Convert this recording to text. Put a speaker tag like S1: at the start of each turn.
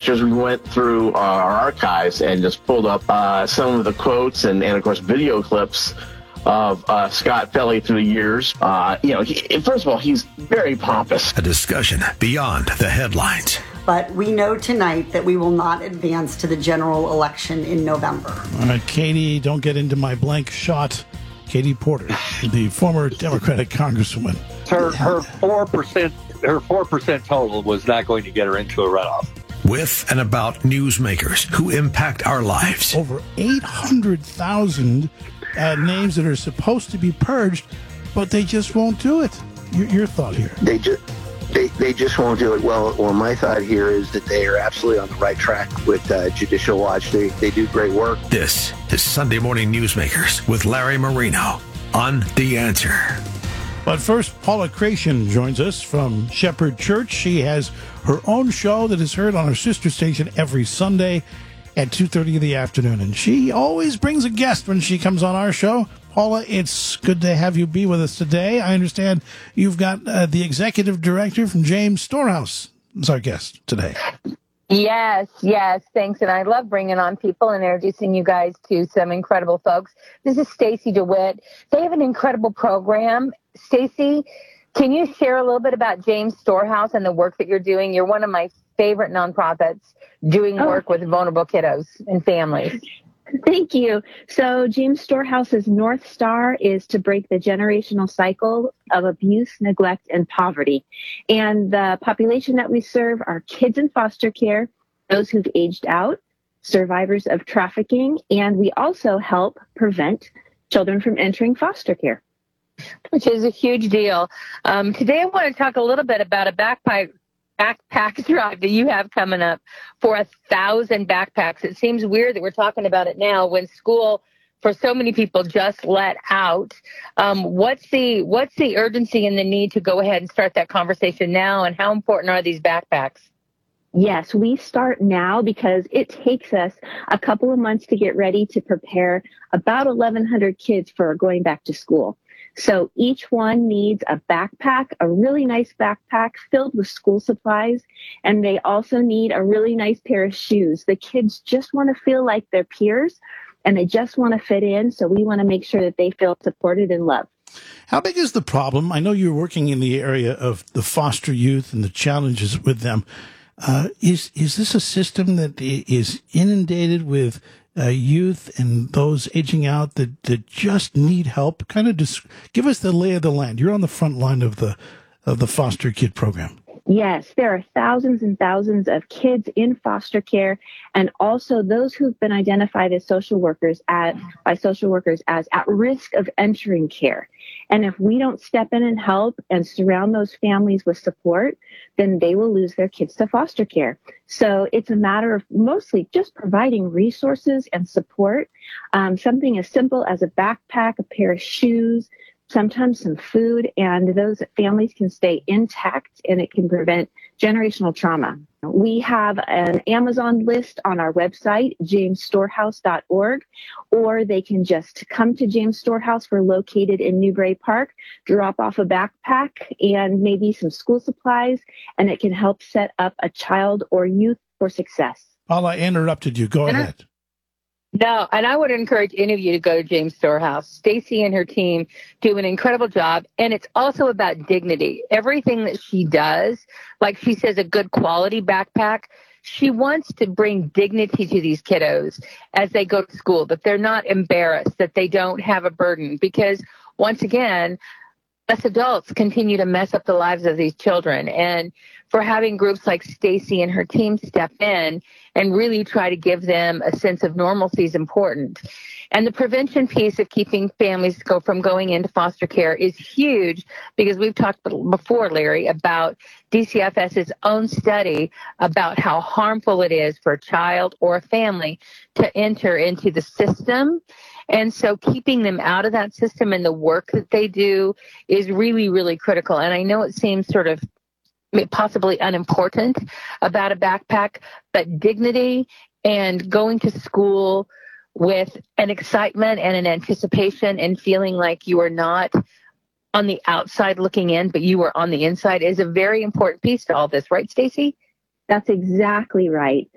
S1: pictures. We went through our archives and just pulled up some of the quotes and of course, video clips of Scott Pelley through the years. First of all, he's very pompous.
S2: A discussion beyond the headlines.
S3: But we know tonight that we will not advance to the general election in November.
S4: All right, Katie, don't get into my blank shot. Katie Porter, the former Democratic Congresswoman.
S5: Her 4% total was not going to get her into a runoff.
S2: With and about newsmakers who impact our lives.
S4: Over 800,000 names that are supposed to be purged, but they just won't do it. Your thought here?
S6: They just won't do it. Well, my thought here is that they are absolutely on the right track with Judicial Watch. They do great work.
S2: This is Sunday Morning Newsmakers with Larry Marino on The Answer.
S4: But first, Paula Creation joins us from Shepherd Church. She has her own show that is heard on her sister station every Sunday at 2:30 in the afternoon. And she always brings a guest when she comes on our show. Paula, it's good to have you be with us today. I understand you've got the executive director from James Storehouse as our guest today.
S7: Yes, thanks. And I love bringing on people and introducing you guys to some incredible folks. This is Stacy DeWitt. They have an incredible program. Stacy, can you share a little bit about James Storehouse and the work that you're doing? You're one of my favorite nonprofits doing work with vulnerable kiddos and families.
S8: Thank you. So James Storehouse's North Star is to break the generational cycle of abuse, neglect, and poverty. And the population that we serve are kids in foster care, those who've aged out, survivors of trafficking, and we also help prevent children from entering foster care.
S7: Which is a huge deal. Today I want to talk a little bit about a backpack drive that you have coming up for 1,000 backpacks. It seems weird that we're talking about it now when school for so many people just let out. What's the urgency and the need to go ahead and start that conversation now, and how important are these backpacks?
S8: Yes, we start now because it takes us a couple of months to get ready to prepare about 1,100 kids for going back to school. So each one needs a backpack, a really nice backpack filled with school supplies, and they also need a really nice pair of shoes. The kids just want to feel like their peers, and they just want to fit in, so we want to make sure that they feel supported and loved.
S4: How big is the problem? I know you're working in the area of the foster youth and the challenges with them. Is this a system that is inundated with youth and those aging out that just need help? Kind of just give us the lay of the land. You're on the front line of the foster kid program.
S8: Yes, there are thousands and thousands of kids in foster care, and also those who've been identified as by social workers as at risk of entering care. And if we don't step in and help and surround those families with support, then they will lose their kids to foster care. So it's a matter of mostly just providing resources and support, something as simple as a backpack, a pair of shoes, sometimes some food, and those families can stay intact, and it can prevent generational trauma. We have an Amazon list on our website, jamesstorehouse.org, or they can just come to James Storehouse. We're located in Newbury Park, drop off a backpack and maybe some school supplies, and it can help set up a child or youth for success.
S4: I interrupted you. Go ahead.
S7: No, and I would encourage any of you to go to James Storehouse. Stacy and her team do an incredible job, and it's also about dignity. Everything that she does, like she says, a good quality backpack, she wants to bring dignity to these kiddos as they go to school, that they're not embarrassed, that they don't have a burden, because once again, us adults continue to mess up the lives of these children. And for having groups like Stacy and her team step in and really try to give them a sense of normalcy is important. And the prevention piece of keeping families from going into foster care is huge, because we've talked before, Larry, about DCFS's own study about how harmful it is for a child or a family to enter into the system. And so keeping them out of that system and the work that they do is really, really critical. And I know it seems sort of possibly unimportant about a backpack, but dignity and going to school with an excitement and an anticipation and feeling like you are not on the outside looking in, but you are on the inside is a very important piece to all this. Right, Stacy?
S8: That's exactly right.